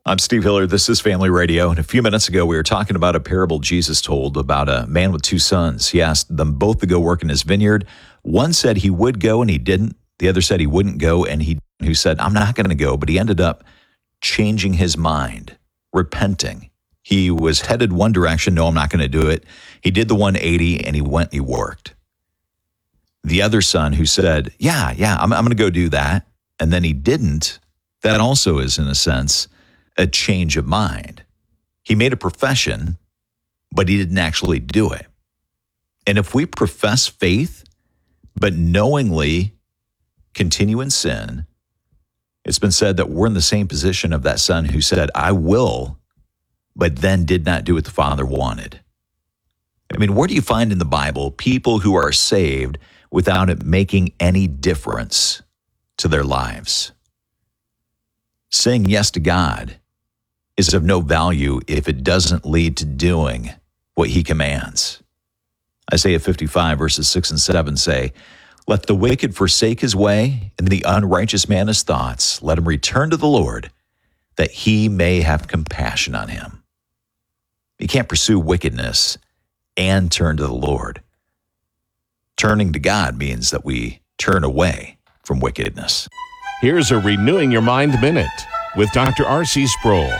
I'm Steve Hiller. This is Family Radio. And a few minutes ago, we were talking about a parable Jesus told about a man with two sons. He asked them both to go work in his vineyard. One said he would go and he didn't. The other said he wouldn't go and who said, I'm not going to go. But he ended up changing his mind, repenting. He was headed one direction. No, I'm not going to do it. He did the 180 and he went and he worked. The other son who said, yeah, I'm going to go do that. And then he didn't. That also is, in a sense, a change of mind. He made a profession, but he didn't actually do it. And if we profess faith, but knowingly continue in sin, it's been said that we're in the same position of that son who said, I will, but then did not do what the Father wanted. I mean, where do you find in the Bible people who are saved without it making any difference to their lives? Saying yes to God is of no value if it doesn't lead to doing what he commands. Isaiah 55 verses 6 and 7 say, let the wicked forsake his way, and the unrighteous man his thoughts. Let him return to the Lord, that he may have compassion on him. You can't pursue wickedness and turn to the Lord. Turning to God means that we turn away from wickedness. Here's a Renewing Your Mind Minute with Dr. R.C. Sproul.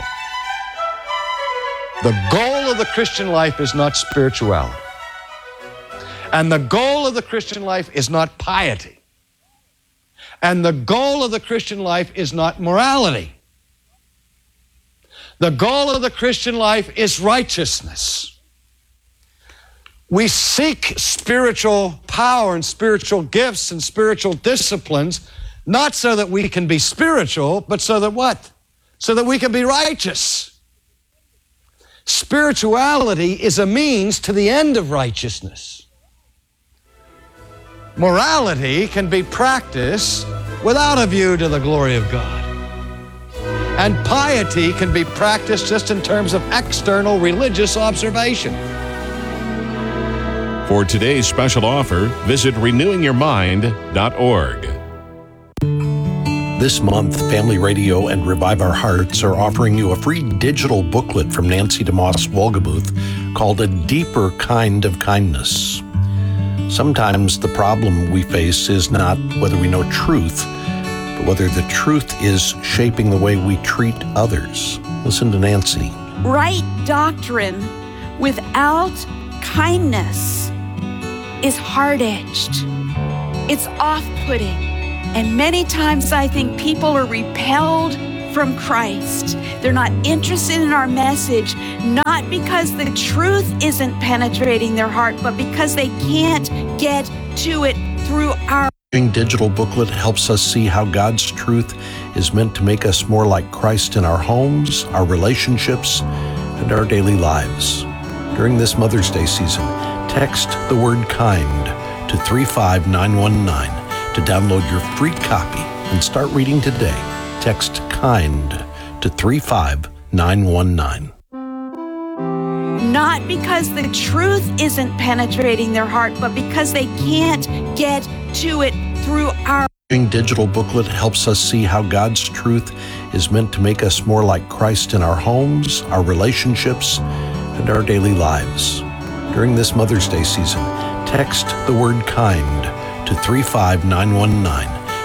The goal of the Christian life is not spirituality. And the goal of the Christian life is not piety. And the goal of the Christian life is not morality. The goal of the Christian life is righteousness. We seek spiritual power and spiritual gifts and spiritual disciplines, not so that we can be spiritual, but so that what? So that we can be righteous. Spirituality is a means to the end of righteousness. Morality can be practiced without a view to the glory of God. And piety can be practiced just in terms of external religious observation. For today's special offer, visit renewingyourmind.org. This month, Family Radio and Revive Our Hearts are offering you a free digital booklet from Nancy DeMoss Wolgemuth called A Deeper Kind of Kindness. Sometimes the problem we face is not whether we know truth, but whether the truth is shaping the way we treat others. Listen to Nancy. Right doctrine without kindness is hard-edged. It's off-putting. And many times I think people are repelled from Christ. They're not interested in our message, not because the truth isn't penetrating their heart, but because they can't get to it through our digital booklet helps us see how God's truth is meant to make us more like Christ in our homes, our relationships, and our daily lives. During this Mother's Day season, text the word kind to 35919 to download your free copy and start reading today. Text KIND to 35919. not because the truth isn't penetrating their heart, but because they can't get to it through our digital booklet helps us see how God's truth is meant to make us more like Christ in our homes, our relationships, and our daily lives. During this Mother's Day season, text the word KIND to 35919